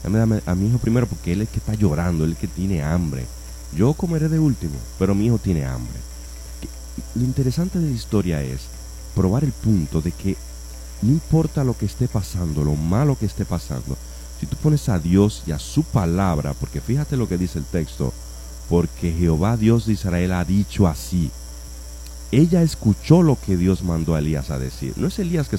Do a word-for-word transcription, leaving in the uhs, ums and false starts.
dame, dame a mi hijo primero porque él es el que está llorando, él es el que tiene hambre. Yo comeré de último, pero mi hijo tiene hambre. Lo interesante de la historia es probar el punto de que no importa lo que esté pasando, lo malo que esté pasando, si tú pones a Dios y a su palabra, porque fíjate lo que dice el texto, porque Jehová Dios de Israel ha dicho así. Ella escuchó lo que Dios mandó a Elías a decir. No es Elías que